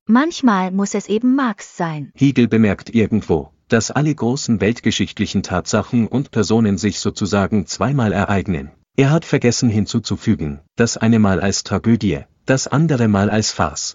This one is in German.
Manchmal muss es eben Marx sein. Hegel bemerkt irgendwo, dass alle großen weltgeschichtlichen Tatsachen und Personen sich sozusagen zweimal ereignen. Er hat vergessen hinzuzufügen, das eine Mal als Tragödie, das andere Mal als Farce.